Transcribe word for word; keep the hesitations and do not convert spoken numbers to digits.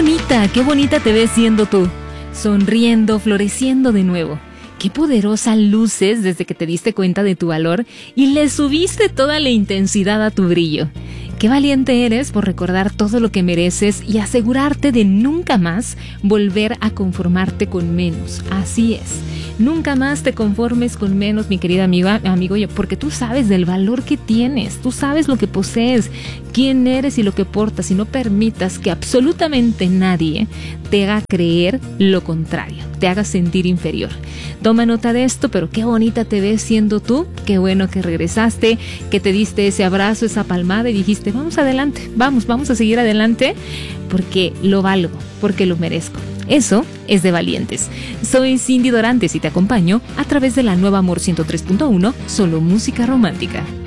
bonita, qué bonita te ves siendo tú, sonriendo, floreciendo de nuevo. Qué poderosa luces desde que te diste cuenta de tu valor y le subiste toda la intensidad a tu brillo. Qué valiente eres por recordar todo lo que mereces y asegurarte de nunca más volver a conformarte con menos. Así es. Nunca más te conformes con menos, mi querida amiga, amigo, porque tú sabes del valor que tienes, tú sabes lo que posees, quién eres y lo que portas, y no permitas que absolutamente nadie te haga creer lo contrario, te haga sentir inferior. Toma nota de esto, pero qué bonita te ves siendo tú, qué bueno que regresaste, que te diste ese abrazo, esa palmada y dijiste, vamos adelante, vamos, vamos a seguir adelante, porque lo valgo, porque lo merezco. Eso es de valientes. Soy Cindy Dorantes y te acompaño a través de la nueva Amor ciento tres punto uno, solo música romántica.